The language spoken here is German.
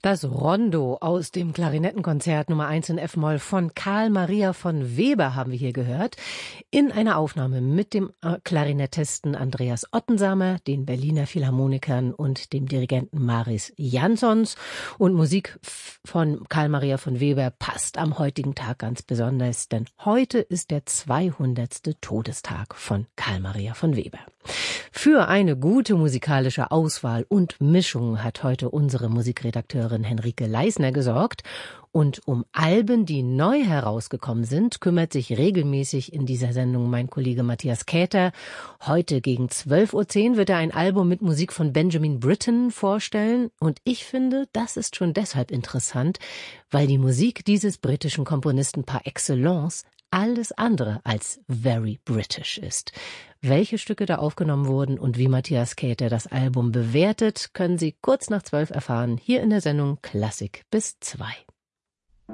Das Rondo aus dem Klarinettenkonzert Nummer 1 in F-Moll von Carl Maria von Weber haben wir hier gehört. In einer Aufnahme mit dem Klarinettisten Andreas Ottensamer, den Berliner Philharmonikern und dem Dirigenten Maris Jansons. Und Musik von Carl Maria von Weber passt am heutigen Tag ganz besonders, denn heute ist der 200. Todestag von Carl Maria von Weber. Für eine gute musikalische Auswahl und Mischung hat heute unsere Musikredakteurin Henrike Leisner gesorgt. Und um Alben, die neu herausgekommen sind, kümmert sich regelmäßig in dieser Sendung mein Kollege Matthias Käther. Heute gegen 12:10 Uhr wird er ein Album mit Musik von Benjamin Britten vorstellen. Und ich finde, das ist schon deshalb interessant, weil die Musik dieses britischen Komponisten par excellence alles andere als very British ist. Welche Stücke da aufgenommen wurden und wie Matthias Käther das Album bewertet, können Sie kurz nach 12 erfahren, hier in der Sendung Klassik bis 2.